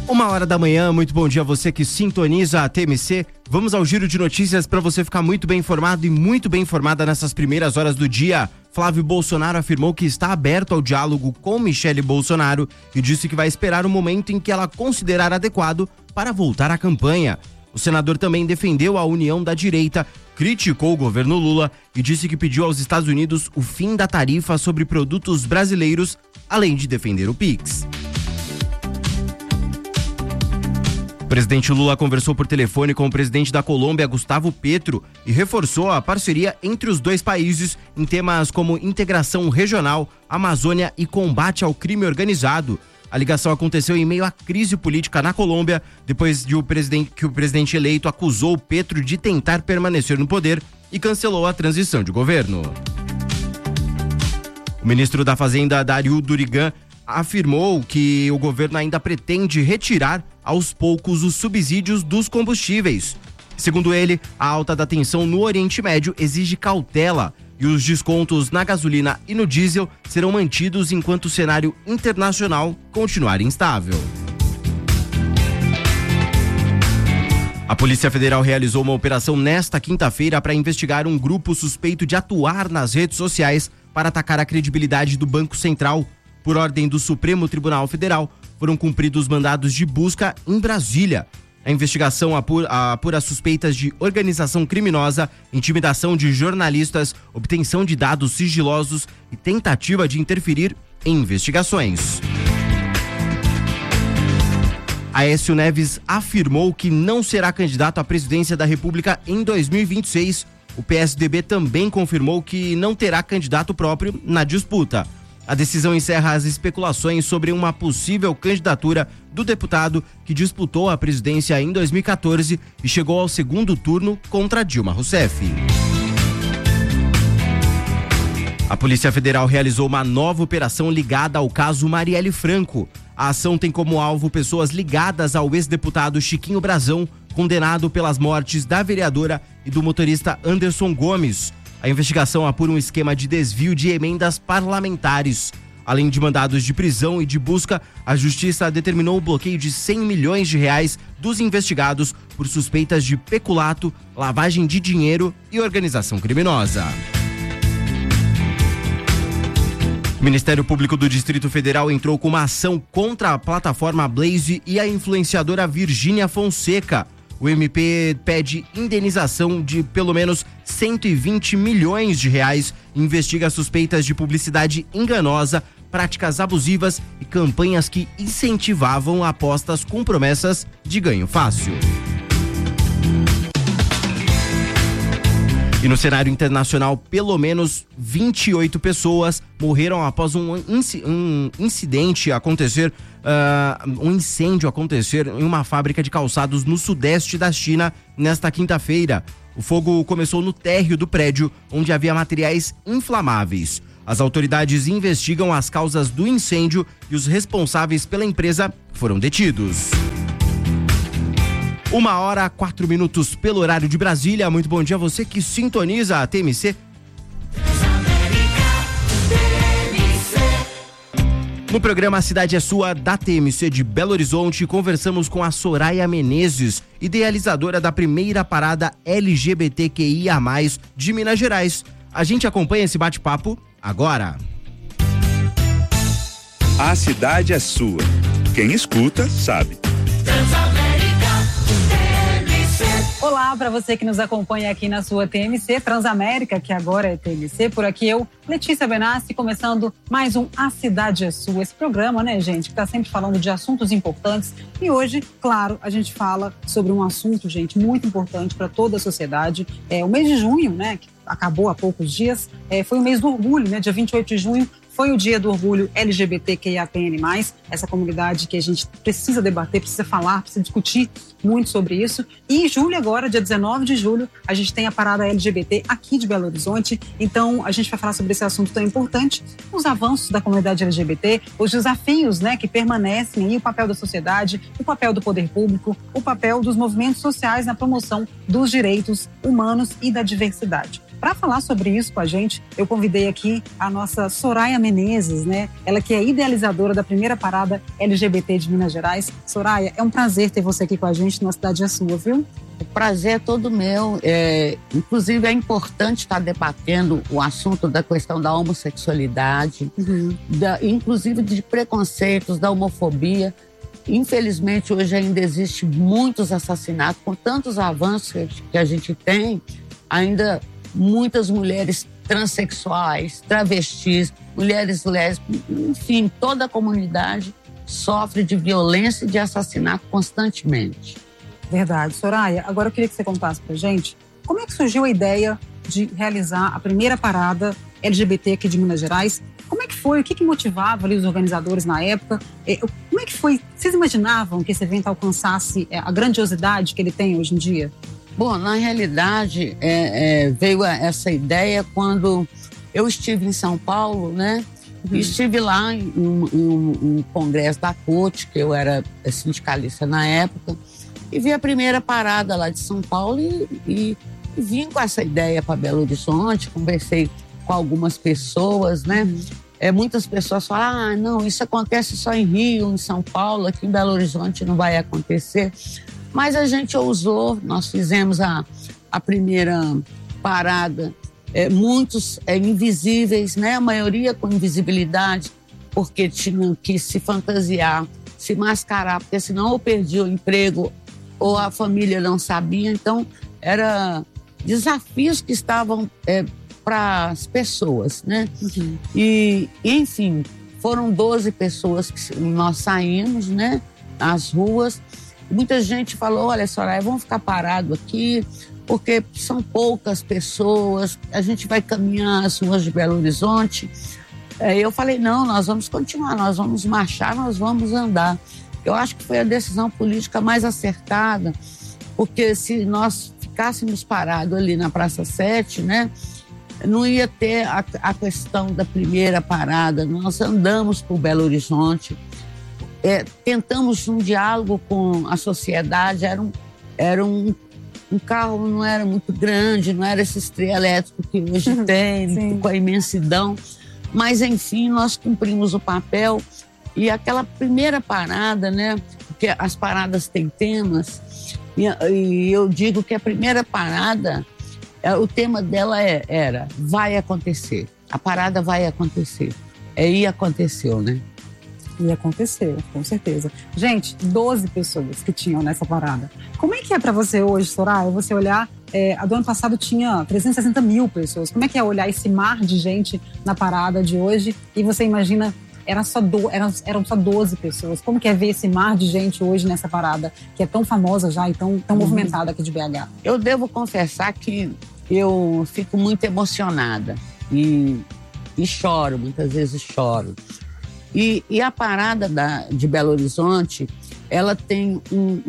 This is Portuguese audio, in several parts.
1h da manhã, muito bom dia a você que sintoniza a TMC. Vamos ao giro de notícias para você ficar muito bem informado e muito bem informada nessas primeiras horas do dia. Flávio Bolsonaro afirmou que está aberto ao diálogo com Michele Bolsonaro e disse que vai esperar o momento em que ela considerar adequado para voltar à campanha. O senador também defendeu a união da direita, criticou o governo Lula e disse que pediu aos Estados Unidos o fim da tarifa sobre produtos brasileiros, além de defender o Pix. O presidente Lula conversou por telefone com o presidente da Colômbia, Gustavo Petro, e reforçou a parceria entre os dois países em temas como integração regional, Amazônia e combate ao crime organizado. A ligação aconteceu em meio à crise política na Colômbia, depois de que o presidente eleito acusou Petro de tentar permanecer no poder e cancelou a transição de governo. O ministro da Fazenda, Dario Durigan, afirmou que o governo ainda pretende retirar aos poucos os subsídios dos combustíveis. Segundo ele, a alta da tensão no Oriente Médio exige cautela e os descontos na gasolina e no diesel serão mantidos enquanto o cenário internacional continuar instável. A Polícia Federal realizou uma operação nesta quinta-feira para investigar um grupo suspeito de atuar nas redes sociais para atacar a credibilidade do Banco Central. Por ordem do Supremo Tribunal Federal, foram cumpridos mandados de busca em Brasília. A investigação apura suspeitas de organização criminosa, intimidação de jornalistas, obtenção de dados sigilosos e tentativa de interferir em investigações. Aécio Neves afirmou que não será candidato à presidência da República em 2026. O PSDB também confirmou que não terá candidato próprio na disputa. A decisão encerra as especulações sobre uma possível candidatura do deputado que disputou a presidência em 2014 e chegou ao segundo turno contra Dilma Rousseff. A Polícia Federal realizou uma nova operação ligada ao caso Marielle Franco. A ação tem como alvo pessoas ligadas ao ex-deputado Chiquinho Brazão, condenado pelas mortes da vereadora e do motorista Anderson Gomes. A investigação apura um esquema de desvio de emendas parlamentares. Além de mandados de prisão e de busca, a Justiça determinou o bloqueio de R$100 milhões dos investigados por suspeitas de peculato, lavagem de dinheiro e organização criminosa. O Ministério Público do Distrito Federal entrou com uma ação contra a plataforma Blaze e a influenciadora Virgínia Fonseca. O MP pede indenização de pelo menos R$120 milhões e investiga suspeitas de publicidade enganosa, práticas abusivas e campanhas que incentivavam apostas com promessas de ganho fácil. E no cenário internacional, pelo menos 28 pessoas morreram após um incêndio acontecer em uma fábrica de calçados no sudeste da China nesta quinta-feira. O fogo começou no térreo do prédio, onde havia materiais inflamáveis. As autoridades investigam as causas do incêndio e os responsáveis pela empresa foram detidos. 1h04 pelo horário de Brasília. Muito bom dia a você que sintoniza a TMC. No programa A Cidade é Sua, da TMC de Belo Horizonte, conversamos com a Soraya Menezes, idealizadora da primeira parada LGBTQIA+, de Minas Gerais. A gente acompanha esse bate-papo agora. A Cidade é Sua. Quem escuta, sabe. Olá para você que nos acompanha aqui na sua TMC Transamérica, que agora é TMC. Por aqui eu, Letícia Benassi, começando mais um A Cidade é Sua. Esse programa, né, gente, que está sempre falando de assuntos importantes. E hoje, claro, a gente fala sobre um assunto, gente, muito importante para toda a sociedade. O mês de junho, né, que acabou há poucos dias, foi o mês do orgulho, né, dia 28 de junho. Foi o dia do orgulho LGBTQIAPN+, essa comunidade que a gente precisa debater, precisa falar, precisa discutir muito sobre isso. E em julho agora, dia 19 de julho, a gente tem a parada LGBT aqui de Belo Horizonte. Então, a gente vai falar sobre esse assunto tão importante, os avanços da comunidade LGBT, os desafios, né, que permanecem aí, o papel da sociedade, o papel do poder público, o papel dos movimentos sociais na promoção dos direitos humanos e da diversidade. Para falar sobre isso com a gente, eu convidei aqui a nossa Soraya Menezes, né? Ela que é idealizadora da primeira parada LGBT de Minas Gerais. Soraya, é um prazer ter você aqui com a gente na Cidade é Sua, viu? O prazer é todo meu. Inclusive, é importante estar debatendo o assunto da questão da homossexualidade, inclusive de preconceitos, da homofobia. Infelizmente, hoje ainda existem muitos assassinatos, com tantos avanços que a gente tem, ainda muitas mulheres transexuais, travestis, mulheres lésbicas, enfim, toda a comunidade sofre de violência e de assassinato constantemente. Verdade. Soraya, agora eu queria que você contasse pra gente como é que surgiu a ideia de realizar a primeira parada LGBT aqui de Minas Gerais. Como é que foi? O que motivava ali os organizadores na época? Como é que foi? Vocês imaginavam que esse evento alcançasse a grandiosidade que ele tem hoje em dia? Bom, na realidade, veio essa ideia quando eu estive em São Paulo, né? Estive lá em um congresso da CUT, que eu era sindicalista na época, e vi a primeira parada lá de São Paulo e vim com essa ideia para Belo Horizonte, conversei com algumas pessoas, né? Muitas pessoas falam, não, isso acontece só em Rio, em São Paulo, aqui em Belo Horizonte não vai acontecer. Mas a gente ousou, nós fizemos a primeira parada, muitos invisíveis, né? A maioria com invisibilidade, porque tinham que se fantasiar, se mascarar, porque senão ou perdia o emprego ou a família não sabia. Então, eram desafios que estavam para as pessoas, né? E, enfim, foram 12 pessoas que nós saímos, né? Às ruas. Muita gente falou, olha, Soraya, vamos ficar parado aqui, porque são poucas pessoas, a gente vai caminhar as ruas de Belo Horizonte. Eu falei, não, nós vamos continuar, nós vamos marchar, nós vamos andar. Eu acho que foi a decisão política mais acertada, porque se nós ficássemos parados ali na Praça 7, né, não ia ter a questão da primeira parada. Nós andamos por Belo Horizonte, tentamos um diálogo com a sociedade, era um carro, não era muito grande, não era esse trio elétrico que hoje tem, com a imensidão, mas enfim, nós cumprimos o papel. E aquela primeira parada, né, porque as paradas têm temas, e eu digo que a primeira parada, o tema dela era vai acontecer, a parada vai acontecer, e aconteceu, né? E aconteceu, com certeza. Gente, 12 pessoas que tinham nessa parada. Como é que é para você hoje, Soraya, você olhar, a do ano passado tinha 360 mil pessoas, como é que é olhar esse mar de gente na parada de hoje e você imagina, eram só 12 pessoas, como que é ver esse mar de gente hoje nessa parada, que é tão famosa já e tão movimentada aqui de BH? Eu devo confessar que eu fico muito emocionada e choro, muitas vezes choro. E a parada de Belo Horizonte, ela tem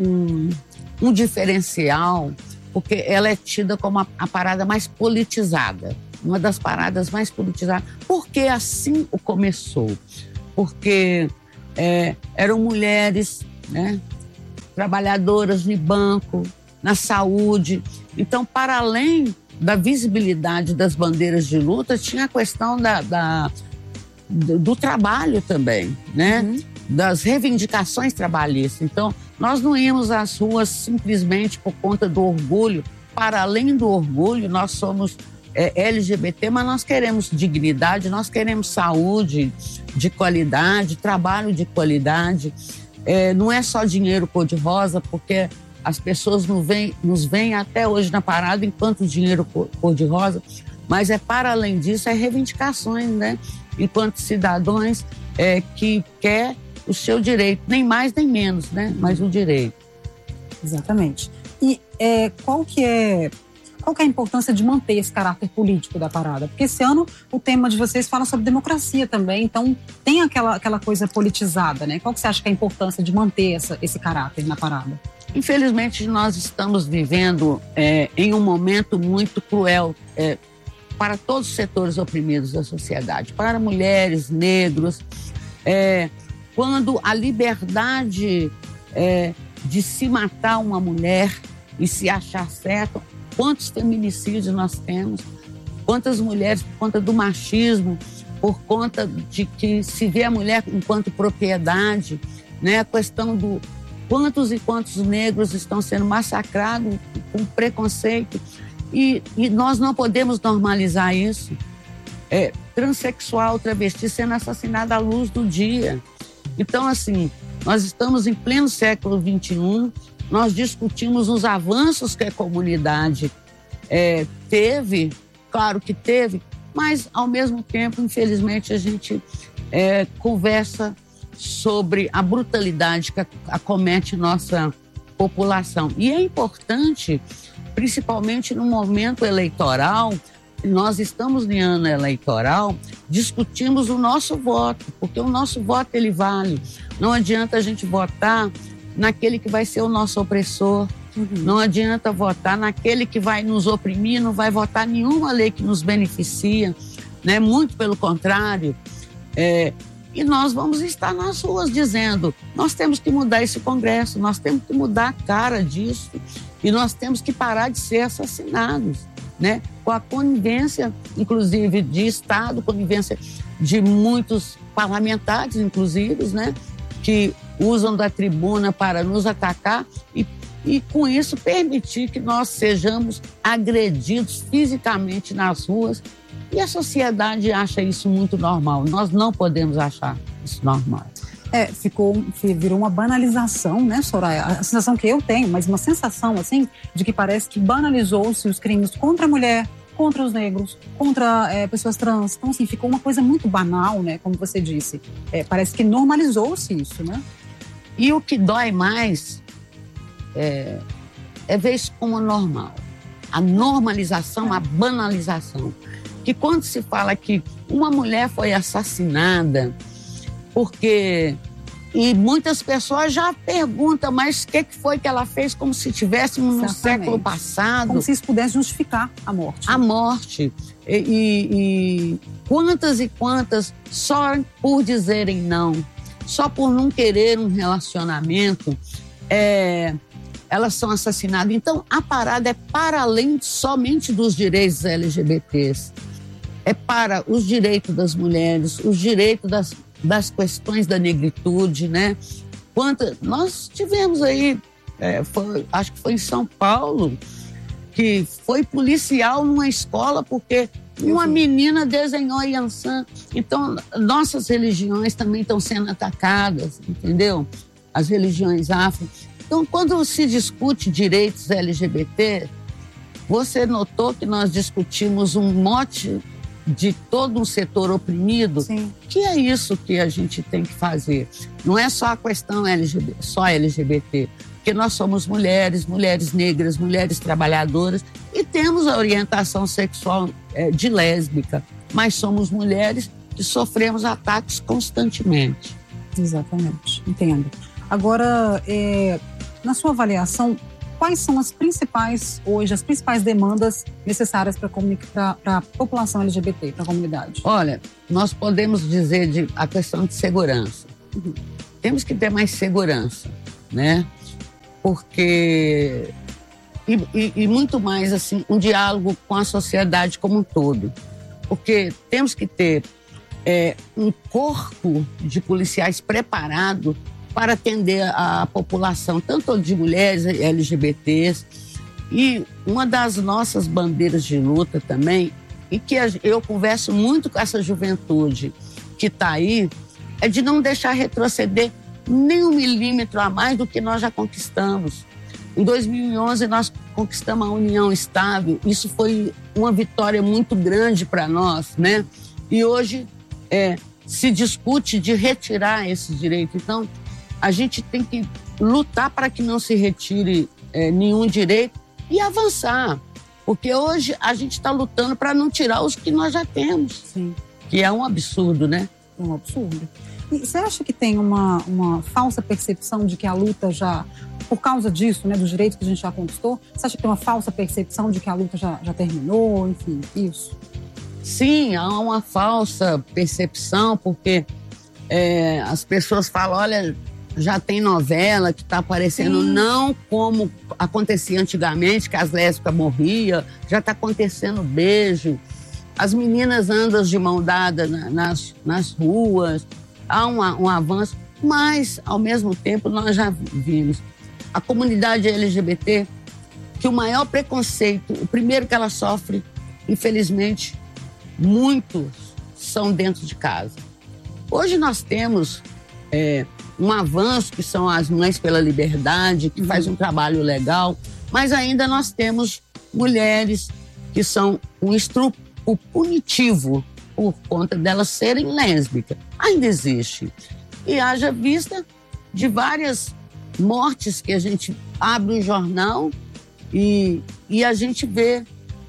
um diferencial, porque ela é tida como a parada mais politizada, uma das paradas mais politizadas. Porque assim começou. Porque eram mulheres, né, trabalhadoras no banco, na saúde. Então, para além da visibilidade das bandeiras de luta, tinha a questão do trabalho também, né? Das reivindicações trabalhistas. Então, nós não íamos às ruas simplesmente por conta do orgulho. Para além do orgulho, nós somos LGBT, mas nós queremos dignidade, nós queremos saúde de qualidade, trabalho de qualidade. Não é só dinheiro cor-de-rosa, porque as pessoas nos veem até hoje na parada enquanto dinheiro cor-de-rosa, mas para além disso, reivindicações, né? Enquanto cidadãos que quer o seu direito, nem mais nem menos, né? Mas o direito. Exatamente. E qual que é a importância de manter esse caráter político da parada? Porque esse ano o tema de vocês fala sobre democracia também, então tem aquela coisa politizada, né? Qual que você acha que é a importância de manter esse caráter na parada? Infelizmente, nós estamos vivendo em um momento muito cruel para todos os setores oprimidos da sociedade, para mulheres, negros, quando a liberdade de se matar uma mulher e se achar certo, quantos feminicídios nós temos, Quantas mulheres, por conta do machismo, por conta de que se vê a mulher enquanto propriedade, né? A questão do quantos e quantos negros estão sendo massacrados com preconceito. E nós não podemos normalizar isso. Transsexual, travesti sendo assassinada à luz do dia. Então, assim, nós estamos em pleno século XXI, nós discutimos os avanços que a comunidade teve, claro que teve, mas, ao mesmo tempo, infelizmente, a gente conversa sobre a brutalidade que acomete nossa população. E é importante, principalmente no momento eleitoral, nós estamos em ano eleitoral, discutimos o nosso voto, porque o nosso voto ele vale. Não adianta a gente votar naquele que vai ser o nosso opressor, não adianta votar naquele que vai nos oprimir, não vai votar nenhuma lei que nos beneficia, né? Muito pelo contrário. E nós vamos estar nas ruas dizendo, nós temos que mudar esse Congresso, nós temos que mudar a cara disso e nós temos que parar de ser assassinados, né? Com a conivência, inclusive, de Estado, conivência de muitos parlamentares, inclusive, né? Que usam da tribuna para nos atacar e com isso permitir que nós sejamos agredidos fisicamente nas ruas. E a sociedade acha isso muito normal. Nós não podemos achar isso normal. Virou uma banalização, né, Soraya? A sensação que eu tenho, mas uma sensação, assim, de que parece que banalizou-se os crimes contra a mulher, contra os negros, contra pessoas trans. Então, assim, ficou uma coisa muito banal, né, como você disse. Parece que normalizou-se isso, né? E o que dói mais é ver isso como normal. A normalização, a banalização. Que quando se fala que uma mulher foi assassinada porque... E muitas pessoas já perguntam, mas o que foi que ela fez, como se estivéssemos no século passado. Como se isso pudesse justificar a morte. A morte. E quantas e quantas, só por dizerem não, só por não querer um relacionamento, elas são assassinadas. Então, a parada é para além somente dos direitos LGBTs. É para os direitos das mulheres, os direitos das questões da negritude, né? Nós tivemos aí, acho que foi em São Paulo, que foi policial numa escola porque uma menina desenhou a Yansan. Então, nossas religiões também estão sendo atacadas, entendeu? As religiões afro. Então, quando se discute direitos LGBT, você notou que nós discutimos um mote de todo um setor oprimido. Sim. Que é isso que a gente tem que fazer. Não é só a questão só LGBT, porque nós somos mulheres negras, mulheres trabalhadoras e temos a orientação sexual de lésbica, mas somos mulheres que sofremos ataques constantemente. Exatamente, entendo. Agora, na sua avaliação, quais são as principais demandas necessárias para a população LGBT, para a comunidade? Olha, nós podemos dizer a questão de segurança. Temos que ter mais segurança, né? Porque... E muito mais, assim, um diálogo com a sociedade como um todo. Porque temos que ter um corpo de policiais preparado para atender a população, tanto de mulheres LGBTs. E uma das nossas bandeiras de luta também, e que eu converso muito com essa juventude que está aí, é de não deixar retroceder nem 1 milímetro a mais do que nós já conquistamos. Em 2011, nós conquistamos a união estável. Isso foi uma vitória muito grande para nós, né? E hoje se discute de retirar esse direito. Então, a gente tem que lutar para que não se retire nenhum direito e avançar. Porque hoje a gente está lutando para não tirar os que nós já temos. Sim. Que é um absurdo, né? É um absurdo. E você acha que tem uma falsa percepção de que a luta já, por causa disso, né, dos direitos que a gente já conquistou, você acha que tem uma falsa percepção de que a luta já terminou, enfim, isso? Sim, há uma falsa percepção, porque as pessoas falam, olha, já tem novela que está aparecendo, não como acontecia antigamente, que as lésbicas morriam, já está acontecendo beijo. as meninas andam de mão dada nas ruas, há um avanço, mas, ao mesmo tempo, nós já vimos a comunidade LGBT, que o maior preconceito, o primeiro que ela sofre, infelizmente, muitos são dentro de casa. Hoje nós temos um avanço, que são as Mães pela Liberdade, que faz um trabalho legal, mas ainda nós temos mulheres que são um estupro punitivo por conta delas serem lésbicas. Ainda existe. E haja vista de várias mortes que a gente abre o jornal e a gente vê.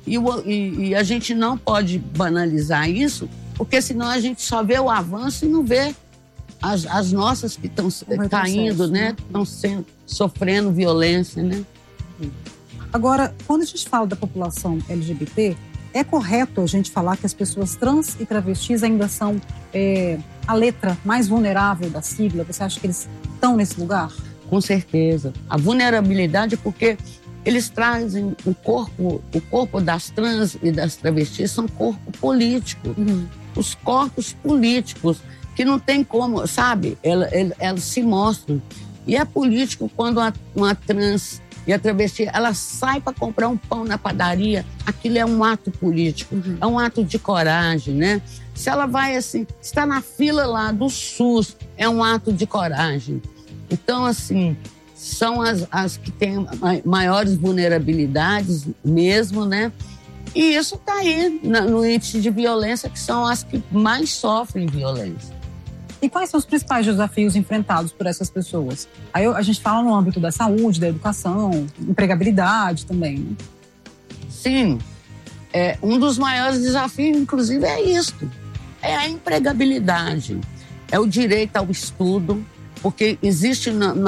E a gente não pode banalizar isso, porque senão a gente só vê o avanço e não vê as nossas que estão caindo, né? Estão sofrendo violência, né? Agora, quando a gente fala da população LGBT, é correto a gente falar que as pessoas trans e travestis ainda são a letra mais vulnerável da sigla? Você acha que eles estão nesse lugar? Com certeza. A vulnerabilidade é porque eles trazem o corpo das trans e das travestis são corpo político. Os corpos políticos que não tem como, sabe? Elas se mostram. E é político quando uma trans e a travesti, ela sai para comprar um pão na padaria, aquilo é um ato político, é um ato de coragem, né? Se ela vai assim, está na fila lá do SUS, é um ato de coragem. Então, assim, são as que têm maiores vulnerabilidades mesmo, né? E isso está aí no índice de violência, que são as que mais sofrem violência. E quais são os principais desafios enfrentados por essas pessoas? Aí a gente fala no âmbito da saúde, da educação, empregabilidade também, né? Sim. Um dos maiores desafios, inclusive, é isso. É a empregabilidade. É o direito ao estudo, porque existe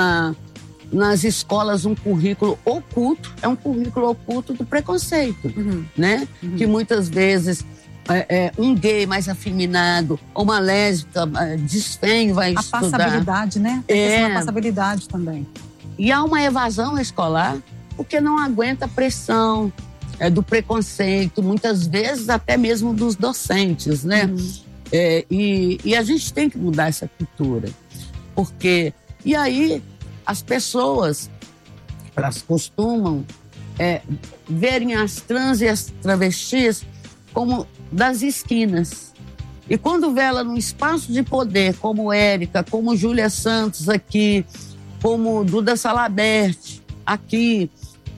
nas escolas um currículo oculto, é um currículo oculto do preconceito, né? Que muitas vezes um gay mais afeminado, ou uma lésbica desfém vai estudar. A passabilidade, né? A passabilidade também. E há uma evasão escolar porque não aguenta a pressão do preconceito, muitas vezes até mesmo dos docentes, né? E a gente tem que mudar essa cultura. Porque... E aí, as pessoas, elas costumam verem as trans e as travestis como das esquinas. E quando vê ela num espaço de poder, como Érica, como Júlia Santos aqui, como Duda Salabert aqui,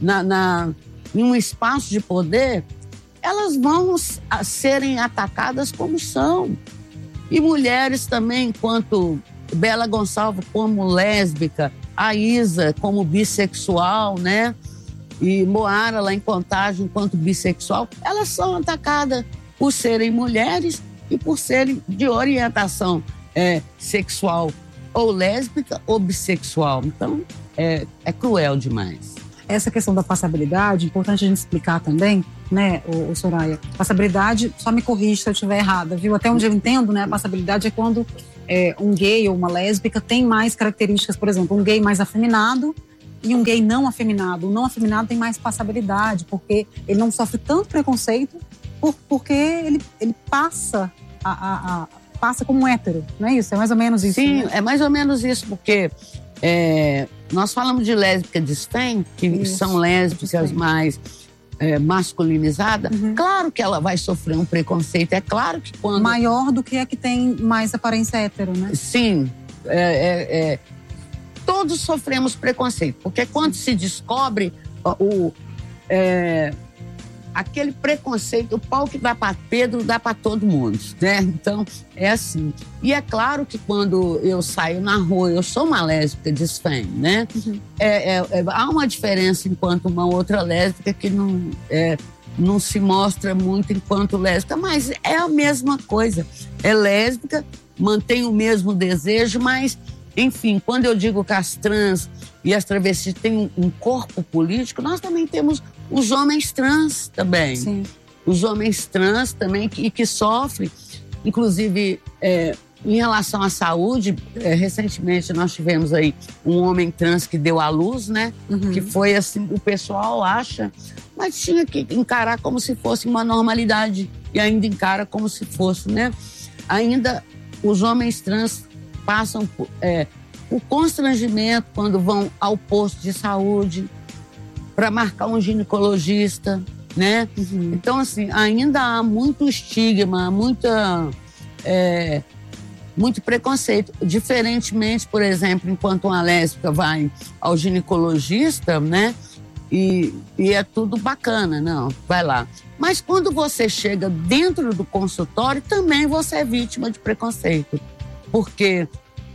em um espaço de poder, elas vão serem atacadas como são. E mulheres também, enquanto Bela Gonçalves como lésbica, a Isa como bissexual, né? E Moara lá em Contagem enquanto bissexual, elas são atacadas por serem mulheres e por serem de orientação sexual ou lésbica ou bissexual. Então, é cruel demais. Essa questão da passabilidade, importante a gente explicar também, né, o Soraya? Passabilidade, só me corrija se eu estiver errada, viu? Até onde eu entendo, né, a passabilidade é quando um gay ou uma lésbica tem mais características, por exemplo, um gay mais afeminado e um gay não afeminado. O não afeminado tem mais passabilidade, porque ele não sofre tanto preconceito, porque ele passa passa como hétero, não é isso? É mais ou menos isso. Sim, né? É mais ou menos isso, porque nós falamos de lésbica desfém, que isso, são lésbicas mais masculinizadas. Claro que ela vai sofrer um preconceito, é claro que quando... Maior do que a que tem mais aparência hétero, né? Sim, todos sofremos preconceito, porque quando se descobre aquele preconceito, o pau que dá para Pedro dá para todo mundo, né? Então, é assim. E é claro que quando eu saio na rua, eu sou uma lésbica desfém, né? Há uma diferença enquanto uma outra lésbica que não se mostra muito enquanto lésbica, mas é a mesma coisa. É lésbica, mantém o mesmo desejo, mas, enfim, quando eu digo que as trans e as travestis têm um corpo político, nós também temos os homens trans também. Sim. Os homens trans também que sofrem. Inclusive, Em relação à saúde, recentemente nós tivemos aí um homem trans que deu à luz, né? Que foi assim, o pessoal acha, mas tinha que encarar como se fosse uma normalidade e ainda encara como se fosse, né? Ainda os homens trans passam por constrangimento quando vão ao posto de saúde para marcar um ginecologista, né? Então, assim, ainda há muito estigma, muito preconceito. Diferentemente, por exemplo, enquanto uma lésbica vai ao ginecologista, né? E é tudo bacana, não, vai lá. Mas quando você chega dentro do consultório, também você é vítima de preconceito. Porque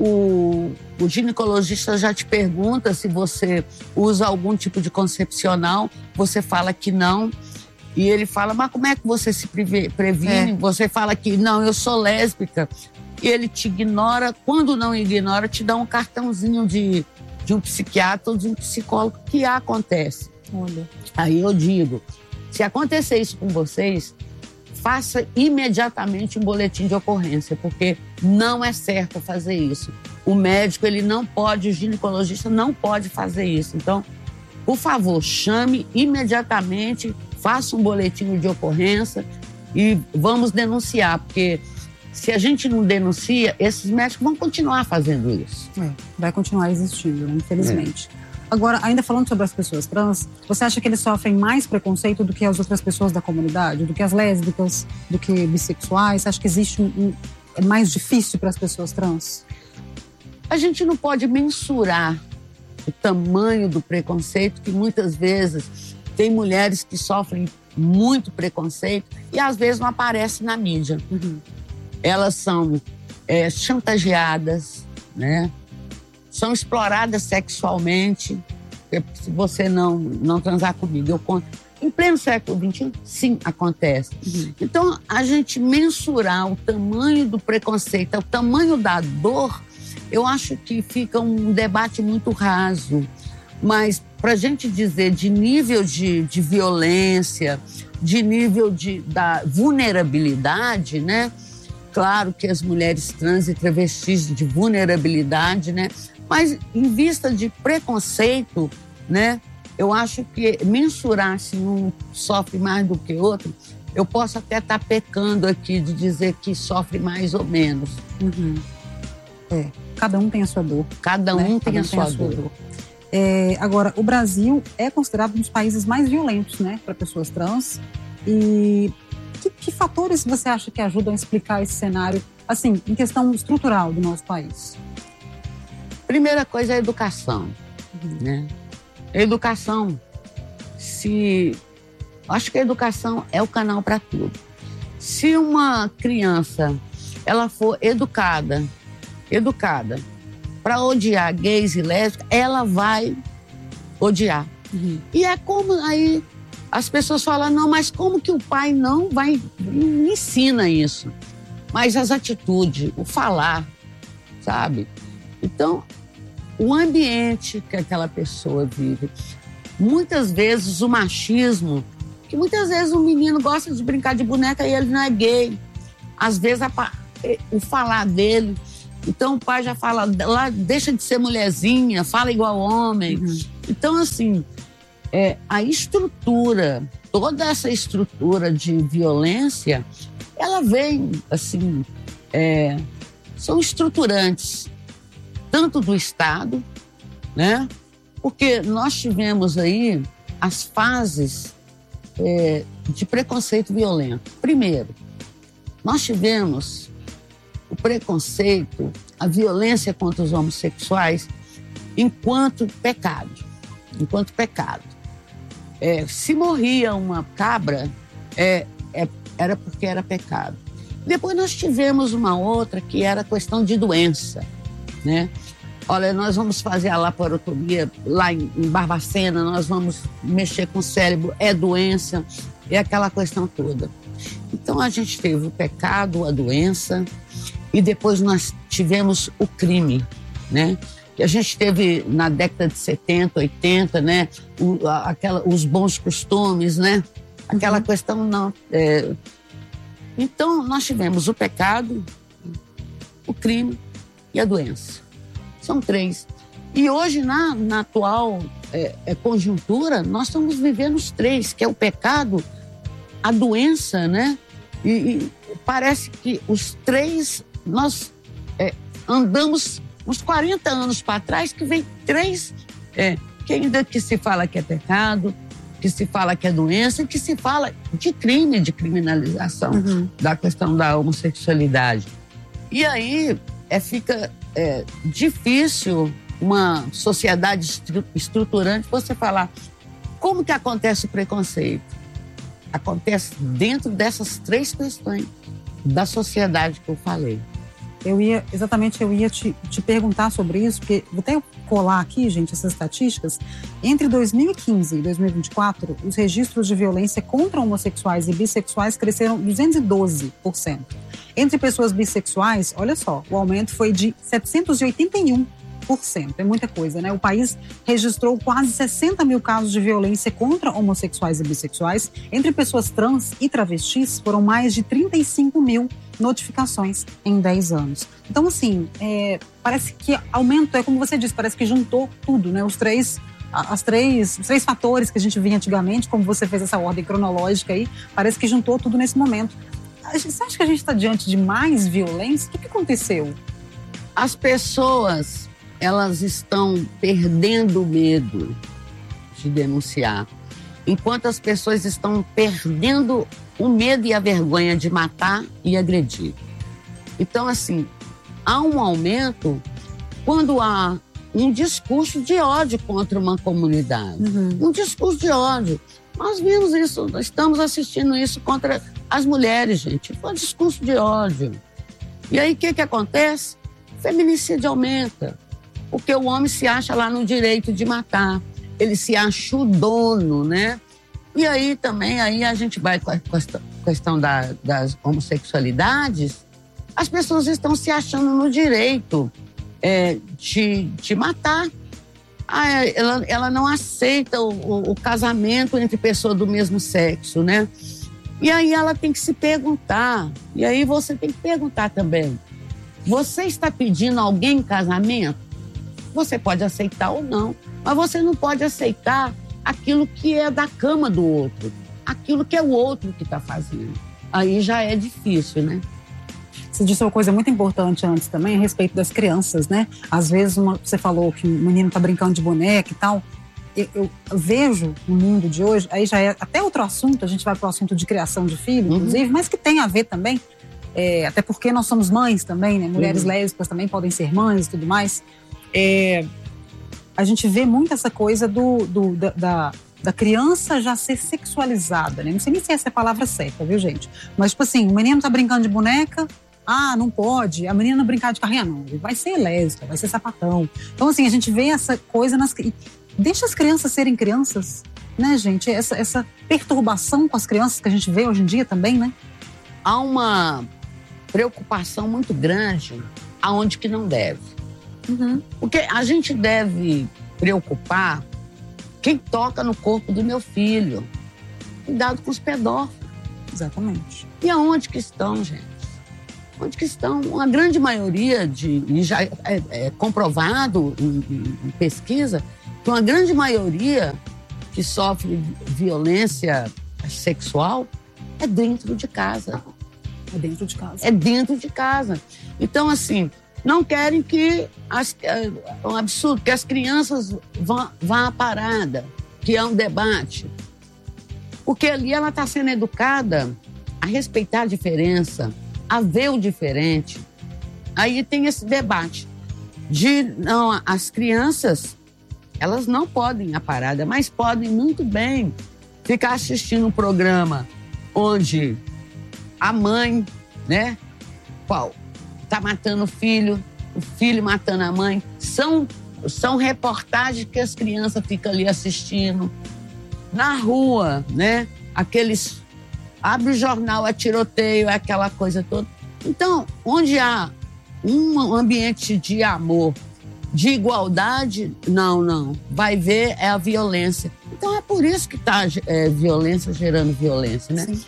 o ginecologista já te pergunta se você usa algum tipo de concepcional, você fala que não. E ele fala, mas como é que você se previne? Você fala que não, eu sou lésbica. E ele te ignora. Quando não ignora, te dá um cartãozinho de um psiquiatra ou de um psicólogo, que acontece. Olha. Aí eu digo, se acontecer isso com vocês, faça imediatamente um boletim de ocorrência, porque não é certo fazer isso. O médico, ele não pode, o ginecologista não pode fazer isso. Então, por favor, chame imediatamente, faça um boletim de ocorrência e vamos denunciar, porque se a gente não denuncia, esses médicos vão continuar fazendo isso. Vai continuar existindo, né? Infelizmente. Agora, ainda falando sobre as pessoas trans, você acha que eles sofrem mais preconceito do que as outras pessoas da comunidade? Do que as lésbicas, do que bissexuais? Você acha que existe é mais difícil para as pessoas trans? A gente não pode mensurar o tamanho do preconceito, que muitas vezes tem mulheres que sofrem muito preconceito e às vezes não aparece na mídia. Elas são chantageadas, né? São exploradas sexualmente. Se você não transar comigo, eu conto. Em pleno século XXI, sim, acontece. Então, a gente mensurar o tamanho do preconceito, o tamanho da dor, eu acho que fica um debate muito raso. Mas, para a gente dizer de nível de violência, de nível da vulnerabilidade, né? Claro que as mulheres trans e travestis de vulnerabilidade, né? Mas em vista de preconceito, né? Eu acho que mensurar se um sofre mais do que outro, eu posso até estar pecando aqui de dizer que sofre mais ou menos. Cada um tem a sua dor. Cada um tem a sua dor. Agora, o Brasil é considerado um dos países mais violentos, né? Para pessoas trans. E que fatores você acha que ajudam a explicar esse cenário, assim, em questão estrutural do nosso país? Primeira coisa é a educação, né? A educação, acho que a educação é o canal para tudo. Se uma criança, ela for educada para odiar gays e lésbicas, ela vai odiar. E é como aí as pessoas falam, não, mas como que o pai não ensina isso? Mas as atitudes, o falar, sabe? Então, o ambiente que aquela pessoa vive. Muitas vezes o machismo, que muitas vezes o menino gosta de brincar de boneca e ele não é gay. Às vezes o falar dele, então o pai já fala, lá deixa de ser mulherzinha, fala igual homem. Então, assim, a estrutura, toda essa estrutura de violência, ela vem, assim, são estruturantes, tanto do Estado, né? Porque nós tivemos aí as fases de preconceito violento. Primeiro, nós tivemos o preconceito, a violência contra os homossexuais enquanto pecado. Se morria uma cabra, era porque era pecado. Depois nós tivemos uma outra que era questão de doença, né? Olha, nós vamos fazer a laparotomia lá em Barbacena, nós vamos mexer com o cérebro, é doença, é aquela questão toda. Então a gente teve o pecado, a doença, e depois nós tivemos o crime, né? Que a gente teve na década de 70, 80, né? Os bons costumes, né? Aquela questão não. Então nós tivemos o pecado, o crime e a doença. São 3. E hoje, na atual conjuntura, nós estamos vivendo os 3, que é o pecado, a doença, né? E parece que os 3, nós andamos uns 40 anos para trás, que vem 3, que ainda que se fala que é pecado, que se fala que é doença, que se fala de crime, de criminalização da questão da homossexualidade. E aí fica difícil uma sociedade estruturante você falar como que acontece o preconceito. Acontece dentro dessas 3 questões da sociedade que eu falei. Eu ia te perguntar sobre isso, porque vou até colar aqui, gente, essas estatísticas. Entre 2015 e 2024, os registros de violência contra homossexuais e bissexuais cresceram 212%. Entre pessoas bissexuais, olha só, o aumento foi de 781%. É muita coisa, né? O país registrou quase 60 mil casos de violência contra homossexuais e bissexuais. Entre pessoas trans e travestis, foram mais de 35 mil notificações em 10 anos. Então, assim, parece que aumento, como você disse, parece que juntou tudo, né? Os três fatores que a gente via antigamente, como você fez essa ordem cronológica aí, parece que juntou tudo nesse momento. Você acha que a gente está diante de mais violência? O que aconteceu? As pessoas, elas estão perdendo o medo de denunciar, enquanto as pessoas estão perdendo o medo e a vergonha de matar e agredir. Então, assim, há um aumento quando há um discurso de ódio contra uma comunidade. Um discurso de ódio. Nós vimos isso, nós estamos assistindo isso contra as mulheres, gente. Foi um discurso de ódio. E aí, o que acontece? O feminicídio aumenta. Porque o homem se acha lá no direito de matar. Ele se acha o dono, né? E aí também, aí a gente vai com a questão das homossexualidades, as pessoas estão se achando no direito de matar. Ela não aceita o casamento entre pessoas do mesmo sexo, né? E aí ela tem que se perguntar, e aí você tem que perguntar também, você está pedindo alguém em casamento? Você pode aceitar ou não, mas você não pode aceitar aquilo que é da cama do outro, aquilo que é o outro que está fazendo. Aí já é difícil, né? Você disse uma coisa muito importante antes também, a respeito das crianças, né? Às vezes você falou que o menino está brincando de boneca e tal. Eu vejo no mundo de hoje, aí já é até outro assunto, a gente vai para o assunto de criação de filho, inclusive, mas que tem a ver também, até porque nós somos mães também, né? Mulheres lésbicas também podem ser mães e tudo mais. A gente vê muito essa coisa da criança já ser sexualizada, né? Não sei nem se essa é a palavra certa, viu, gente? Mas, tipo assim, o menino tá brincando de boneca, não pode. A menina não brincar de carrinha, não. Ele vai ser lésbica, vai ser sapatão. Então, assim, a gente vê essa coisa deixa as crianças serem crianças, né, gente? Essa perturbação com as crianças que a gente vê hoje em dia também, né? Há uma preocupação muito grande aonde que não deve. Porque a gente deve preocupar quem toca no corpo do meu filho. Cuidado com os pedófilos. Exatamente. E aonde que estão, gente? Onde que estão? Uma grande maioria, e já é comprovado em pesquisa, que uma grande maioria que sofre violência sexual é dentro de casa. É dentro de casa. É dentro de casa. Então, assim, não querem que é um absurdo, que as crianças vão à parada, que é um debate. Porque ali ela está sendo educada a respeitar a diferença, a ver o diferente. Aí tem esse debate as crianças, elas não podem ir à parada, mas podem muito bem ficar assistindo um programa onde a mãe, né, tá matando o filho matando a mãe. São reportagens que as crianças ficam ali assistindo. Na rua, né? Abre o jornal, é tiroteio, é aquela coisa toda. Então, onde há um ambiente de amor, de igualdade, não. Vai ver, é a violência. Então, é por isso que está violência gerando violência, né? Sim.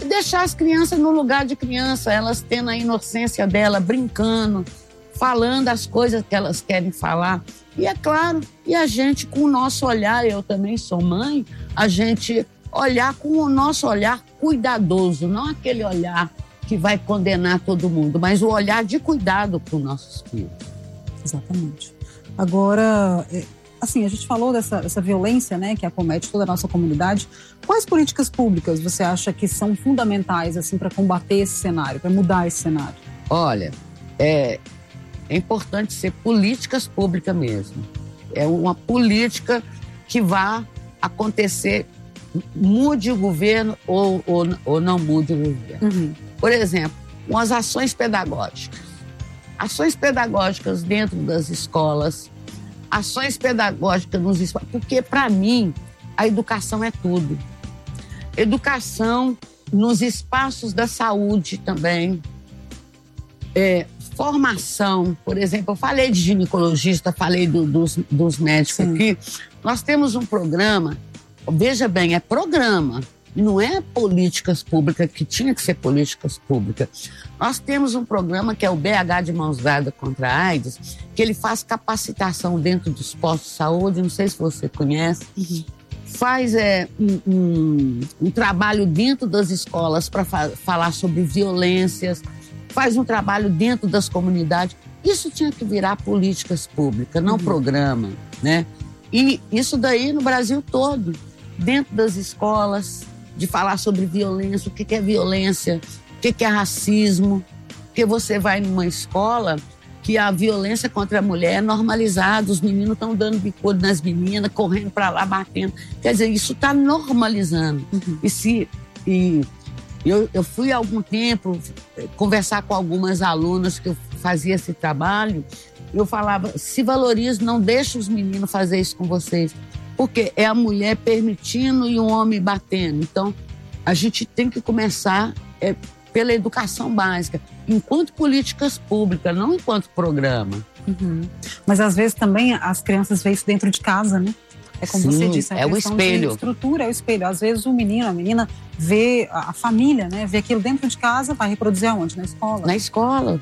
deixar as crianças no lugar de criança, elas tendo a inocência dela, brincando, falando as coisas que elas querem falar. E é claro, e a gente com o nosso olhar, eu também sou mãe, a gente olhar com o nosso olhar cuidadoso, não aquele olhar que vai condenar todo mundo, mas o olhar de cuidado para os nossos filhos. Exatamente. Agora, assim, a gente falou dessa violência, né, que acomete toda a nossa comunidade. Quais políticas públicas você acha que são fundamentais, assim, para combater esse cenário, para mudar esse cenário? Olha, é importante ser políticas públicas mesmo. É uma política que vá acontecer, mude o governo ou não mude o governo. Uhum. Por exemplo, umas ações pedagógicas. Ações pedagógicas dentro das escolas, ações pedagógicas nos espaços, porque para mim a educação é tudo. Educação nos espaços da saúde também. Formação, por exemplo, eu falei de ginecologista, falei dos médicos. Sim. Aqui. Nós temos um programa, veja bem, é programa, não é políticas públicas, que tinha que ser políticas públicas. Nós temos um programa que é o BH de Mãos Dadas contra a AIDS, que ele faz capacitação dentro dos postos de saúde, não sei se você conhece, faz um trabalho dentro das escolas para falar sobre violências, faz um trabalho dentro das comunidades. Isso tinha que virar políticas públicas, não programa, né? E isso daí no Brasil todo, dentro das escolas, de falar sobre violência, o que é violência, o que é racismo. Porque você vai numa escola que a violência contra a mulher é normalizada, os meninos estão dando bicudo nas meninas, correndo para lá, batendo. Quer dizer, isso está normalizando. Eu fui há algum tempo conversar com algumas alunas que eu fazia esse trabalho, eu falava, se valorize, não deixe os meninos fazer isso com vocês, porque é a mulher permitindo e o homem batendo. Então, a gente tem que começar pela educação básica, enquanto políticas públicas, não enquanto programa. Mas às vezes também as crianças veem isso dentro de casa, né? É como Sim, você disse, é o espelho. De estrutura, é o espelho. Às vezes o menino, a menina vê a família, né? Vê aquilo dentro de casa, vai reproduzir aonde? Na escola. Na escola.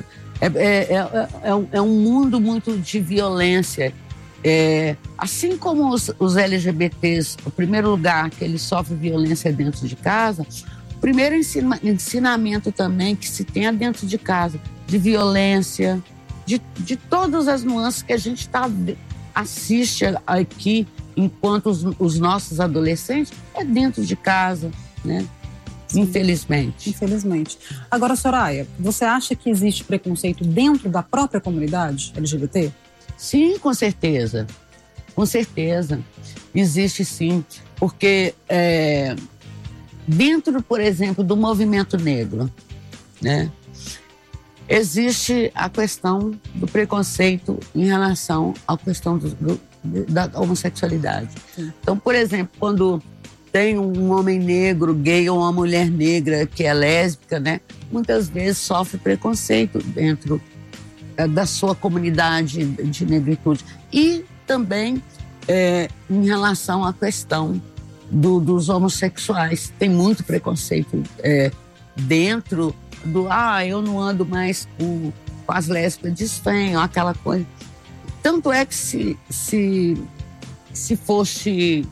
É um mundo muito de violência. Assim como os LGBTs, o primeiro lugar que eles sofrem violência é dentro de casa, o primeiro ensinamento também que se tem dentro de casa, de violência, de todas as nuances que a gente assiste aqui enquanto os nossos adolescentes, é dentro de casa, né? Sim. Infelizmente. Agora, Soraya, você acha que existe preconceito dentro da própria comunidade LGBT? Sim, com certeza. Com certeza. Existe sim. Porque dentro, por exemplo, do movimento negro, né? Existe a questão do preconceito em relação à questão da homossexualidade. Sim. Então, por exemplo, quando tem um homem negro, gay, ou uma mulher negra que é lésbica, né, muitas vezes sofre preconceito dentro da sua comunidade de negritude. E também em relação à questão dos homossexuais. Tem muito preconceito dentro eu não ando mais com as lésbicas, desfenho, aquela coisa. Tanto é que se fosse